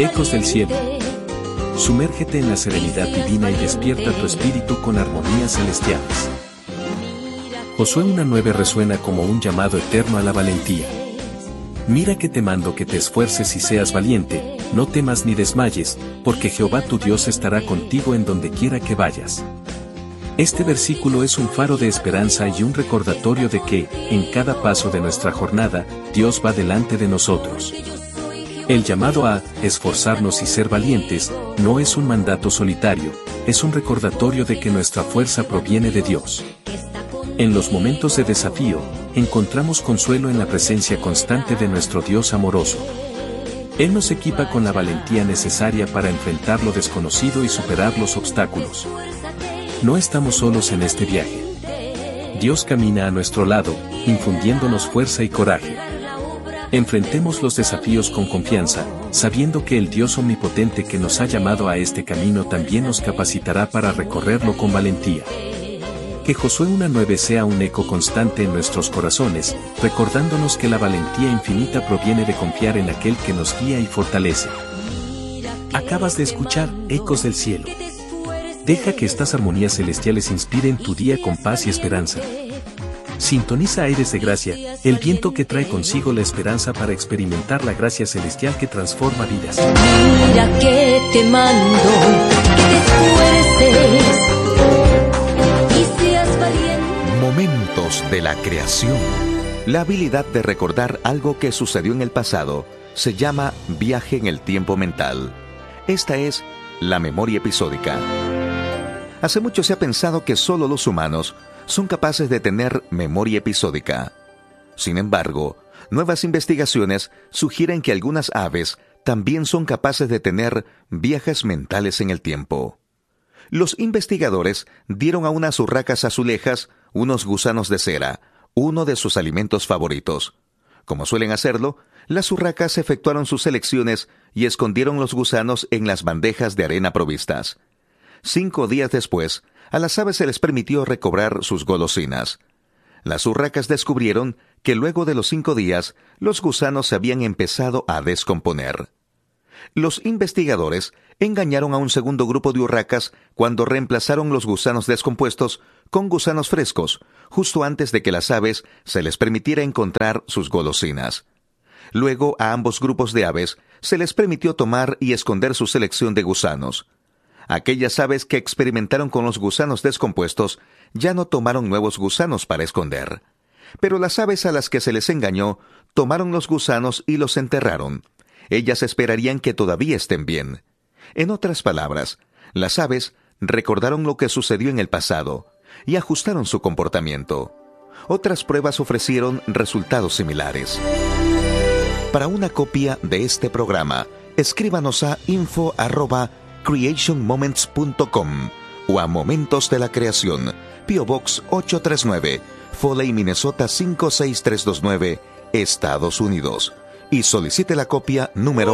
Ecos del cielo. Sumérgete en la serenidad divina y despierta tu espíritu con armonías celestiales. Josué 1:9 resuena como un llamado eterno a la valentía. Mira que te mando que te esfuerces y seas valiente, no temas ni desmayes, porque Jehová tu Dios estará contigo en donde quiera que vayas. Este versículo es un faro de esperanza y un recordatorio de que, en cada paso de nuestra jornada, Dios va delante de nosotros. El llamado a esforzarnos y ser valientes no es un mandato solitario, es un recordatorio de que nuestra fuerza proviene de Dios. En los momentos de desafío, encontramos consuelo en la presencia constante de nuestro Dios amoroso. Él nos equipa con la valentía necesaria para enfrentar lo desconocido y superar los obstáculos. No estamos solos en este viaje. Dios camina a nuestro lado, infundiéndonos fuerza y coraje. Enfrentemos los desafíos con confianza, sabiendo que el Dios omnipotente que nos ha llamado a este camino también nos capacitará para recorrerlo con valentía. Que Josué 1:9 sea un eco constante en nuestros corazones, recordándonos que la valentía infinita proviene de confiar en aquel que nos guía y fortalece. Acabas de escuchar Ecos del Cielo. Deja que estas armonías celestiales inspiren tu día con paz y esperanza. Sintoniza Aires de Gracia, el viento que trae consigo la esperanza para experimentar la gracia celestial que transforma vidas. Mira que te mando, que te esfuerces y seas valiente. Momentos de la creación. La habilidad de recordar algo que sucedió en el pasado se llama viaje en el tiempo mental. Esta es la memoria episódica. Hace mucho se ha pensado que solo los humanos son capaces de tener memoria episódica. Sin embargo, nuevas investigaciones sugieren que algunas aves también son capaces de tener viajes mentales en el tiempo. Los investigadores dieron a unas urracas azulejas unos gusanos de cera, uno de sus alimentos favoritos. Como suelen hacerlo, las urracas efectuaron sus selecciones y escondieron los gusanos en las bandejas de arena provistas. 5 días después, a las aves se les permitió recobrar sus golosinas. Las urracas descubrieron que luego de los 5 días, los gusanos se habían empezado a descomponer. Los investigadores engañaron a un segundo grupo de urracas cuando reemplazaron los gusanos descompuestos con gusanos frescos, justo antes de que las aves se les permitiera encontrar sus golosinas. Luego, a ambos grupos de aves se les permitió tomar y esconder su selección de gusanos. Aquellas aves que experimentaron con los gusanos descompuestos ya no tomaron nuevos gusanos para esconder. Pero las aves a las que se les engañó tomaron los gusanos y los enterraron. Ellas esperarían que todavía estén bien. En otras palabras, las aves recordaron lo que sucedió en el pasado y ajustaron su comportamiento. Otras pruebas ofrecieron resultados similares. Para una copia de este programa, escríbanos a info@creationmoments.com o a Momentos de la Creación, P.O. Box 839, Foley, Minnesota 56329, Estados Unidos. Y solicite la copia número